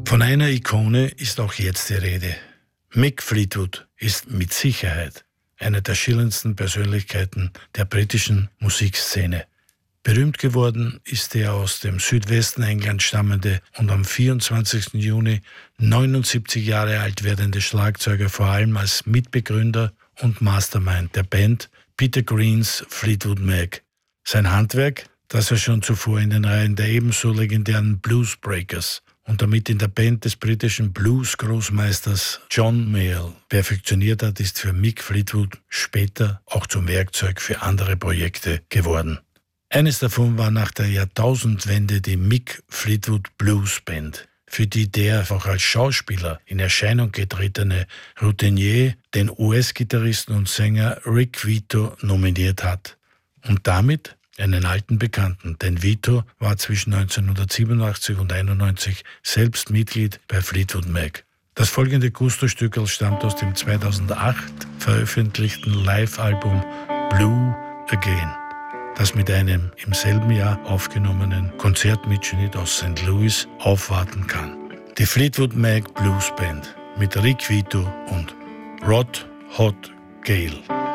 Von einer Ikone ist auch jetzt die Rede. Mick Fleetwood ist mit Sicherheit eine der schillerndsten Persönlichkeiten der britischen Musikszene. Berühmt geworden ist der aus dem Südwesten Englands stammende und am 24. Juni 79 Jahre alt werdende Schlagzeuger, vor allem als Mitbegründer und Mastermind der Band Peter Greens Fleetwood Mac. Sein Handwerk, das er schon zuvor in den Reihen der ebenso legendären Bluesbreakers und damit in der Band des britischen Blues-Großmeisters John Mayall perfektioniert hat, ist für Mick Fleetwood später auch zum Werkzeug für andere Projekte geworden. Eines davon war nach der Jahrtausendwende die Mick Fleetwood Blues Band, für die der auch als Schauspieler in Erscheinung getretene Routinier den US-Gitarristen und Sänger Rick Vito nominiert hat. Und damit einen alten Bekannten, denn Vito war zwischen 1987 und 1991 selbst Mitglied bei Fleetwood Mac. Das folgende Gusto-Stückerl stammt aus dem 2008 veröffentlichten Live-Album Blue Again, das mit einem im selben Jahr aufgenommenen Konzertmitschnitt aus St. Louis aufwarten kann. Die Fleetwood Mac Blues Band mit Rick Vito und Rod Hot Gale.